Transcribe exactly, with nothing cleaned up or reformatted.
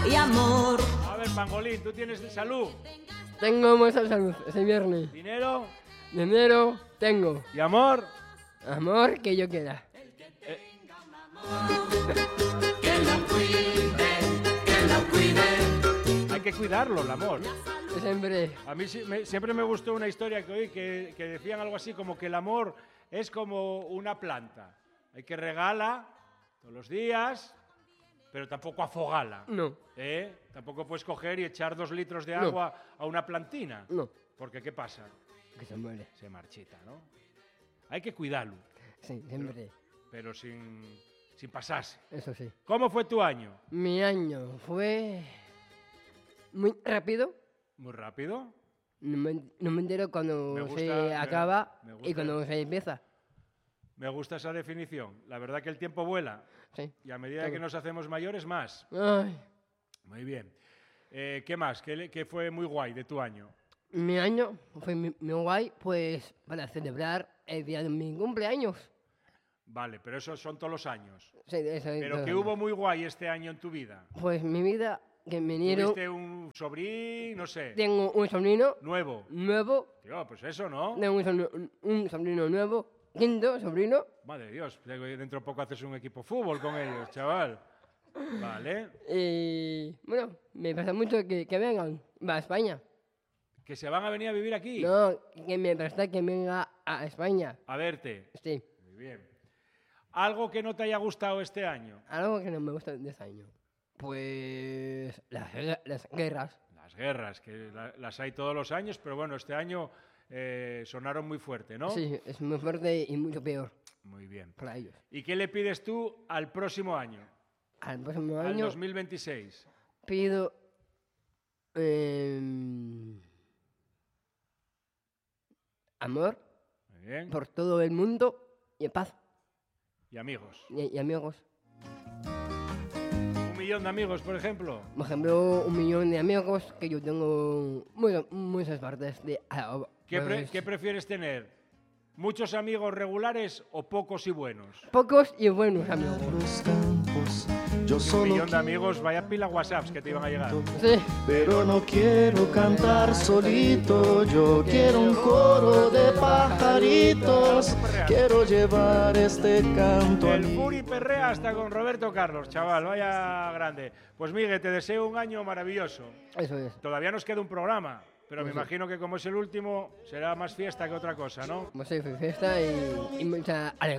y amor. A ver, Pangolín, ¿tú tienes salud? Tengo mucha salud, ese viernes. ¿Dinero? Dinero, tengo. ¿Y amor? Amor que yo quiera. Eh, Que lo cuide, que lo cuide. hay que cuidarlo, el amor. Siempre. A mí sí- me- siempre me gustó una historia que oí que, que decían algo así como que el amor es como una planta. Hay que regala todos los días, pero tampoco afogala. No, ¿Eh? Tampoco puedes coger y echar dos litros de No. agua a una plantina. no, Porque ¿qué pasa? que se muere. Se marchita, ¿no? Hay que cuidarlo, Sí, siempre. pero sin, sin pasarse. Eso sí. ¿Cómo fue tu año? Mi año fue muy rápido. ¿Muy rápido? No me, no me entero cuando Me gusta- se me- acaba me y gusta. cuando se empieza. Me gusta esa definición. La verdad que el tiempo vuela Sí. y a medida Todo. que nos hacemos mayores, más. Ay, Muy bien. Eh, ¿Qué más? ¿Qué, le- qué fue muy guay de tu año? mi año fue muy, muy guay, pues para celebrar el día de mi cumpleaños. Vale, pero esos son todos los años. Sí, eso es Pero todo. ¿qué hubo muy guay este año en tu vida? Pues mi vida, que me dieron, ¿Tuviste un sobrín, no sé, tengo un sobrino nuevo? nuevo, Tío, pues eso, ¿no? tengo un sobrino, un sobrino nuevo, quinto sobrino, Madre de Dios, dentro de poco haces un equipo de fútbol con ellos, chaval. Vale. y bueno, me pasa mucho que, que vengan, va a España. ¿Que se van a venir a vivir aquí? No, que me presta que venga a España. A verte. Sí, Muy bien. ¿Algo que no te haya gustado este año? algo que no me gusta de este año. Pues las, guerra- las guerras. Las guerras, que la- las hay todos los años, pero bueno, este año eh, sonaron muy fuerte, ¿no? Sí, es muy fuerte y mucho peor Muy bien. para ellos. ¿Y qué le pides tú al próximo año? Al próximo Al año dos mil veintiséis. pido em, amor Muy bien. por todo el mundo y paz Y amigos. y, y amigos. Un millón de amigos, por ejemplo. Por ejemplo, un millón de amigos que yo tengo muchas, muchas partes de... ah, ¿Qué, pre- pues, qué prefieres tener? ¿Muchos amigos regulares o pocos y buenos? pocos y buenos amigos. Los campos, yo Un solo millón de amigos, vaya pila WhatsApps que te iban a llegar. Sí, pero no quiero cantar solito, yo quiero un coro de pajaritos, quiero llevar este canto a El mi... Furi perrea hasta con Roberto Carlos, chaval, vaya grande. Pues Miguel, te deseo un año maravilloso. eso es. Todavía nos queda un programa, pero me Pues sí. imagino que como es el último, será más fiesta que otra cosa, ¿no? Como se fiesta y, y mucha alegría.